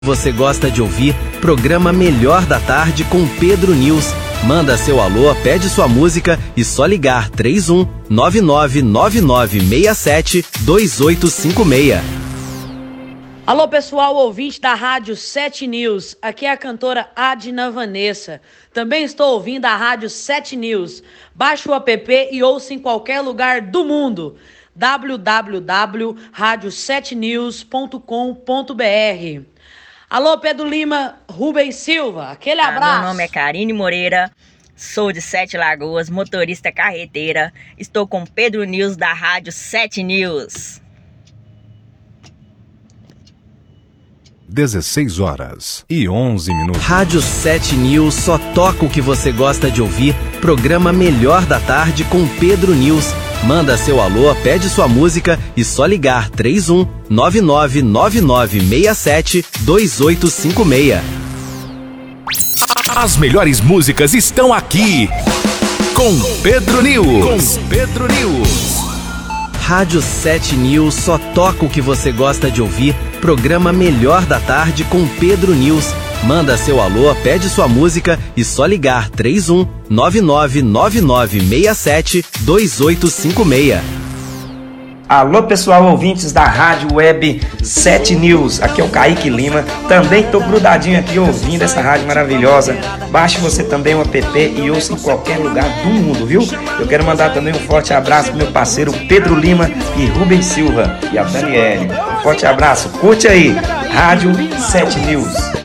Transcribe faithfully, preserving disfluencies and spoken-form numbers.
Você gosta de ouvir? Programa Melhor da Tarde com Pedro News. Manda seu alô, pede sua música e só ligar três um nove nove nove nove seis sete dois oito cinco seis. Alô pessoal, ouvinte da Rádio sete News, aqui é a cantora Adna Vanessa. Também estou ouvindo a Rádio sete News. Baixe o app e ouça em qualquer lugar do mundo. w w w ponto rádio sete news ponto com ponto b r. Alô, Pedro Lima, Rubens Silva, aquele abraço. Ah, meu nome é Karine Moreira, sou de Sete Lagoas, motorista carreteira. Estou com Pedro News da Rádio sete News. dezesseis horas e onze minutos. Rádio sete News só toca o que você gosta de ouvir. Programa Melhor da Tarde com Pedro News. Manda seu alô, pede sua música e só ligar três um nove nove nove nove seis sete dois oito cinco seis. As melhores músicas estão aqui com Pedro News. Com Pedro News. Rádio sete News só toca o que você gosta de ouvir. Programa Melhor da Tarde com Pedro News. Manda seu alô, pede sua música e só ligar três um nove nove nove nove seis sete dois oito cinco seis. Alô pessoal, ouvintes da Rádio Web sete News, aqui é o Kaique Lima, também tô grudadinho aqui ouvindo essa rádio maravilhosa. Baixe você também o app e ouça em qualquer lugar do mundo, viu? Eu quero mandar também um forte abraço pro meu parceiro Pedro Lima e Rubens Silva e a Daniele. Um forte abraço, curte aí, Rádio sete News.